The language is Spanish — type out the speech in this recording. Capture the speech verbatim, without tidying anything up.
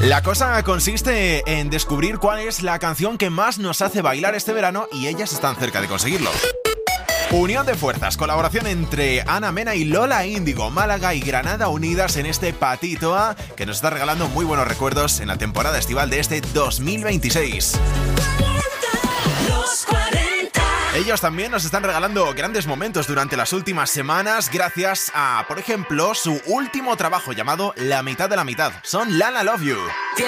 La cosa consiste en descubrir cuál es la canción que más nos hace bailar este verano y ellas están cerca de conseguirlo. Unión de fuerzas, colaboración entre Ana Mena y Lola Índigo, Málaga y Granada unidas en este Patito A que nos está regalando muy buenos recuerdos en la temporada estival de este dos mil veintiséis. Los cuarenta. Ellos también nos están regalando grandes momentos durante las últimas semanas gracias a, por ejemplo, su último trabajo llamado La mitad de la mitad. Son Lana Love You.